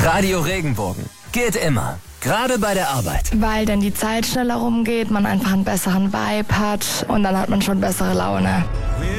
Radio Regenbogen. Geht immer. Gerade bei der Arbeit. Weil dann die Zeit schneller rumgeht, man einfach einen besseren Vibe hat und dann hat man schon bessere Laune.